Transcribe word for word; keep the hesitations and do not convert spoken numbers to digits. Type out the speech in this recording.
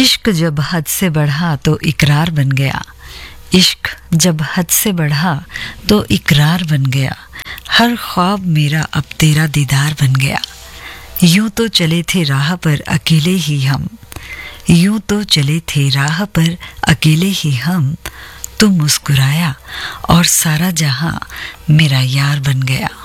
इश्क जब हद से बढ़ा तो इकरार बन गया, इश्क जब हद से बढ़ा तो इकरार बन गया, हर ख्वाब मेरा अब तेरा दीदार बन गया। यूं तो चले थे राह पर अकेले ही हम, यूं तो चले थे राह पर अकेले ही हम, तू मुस्कुराया और सारा जहां मेरा यार बन गया।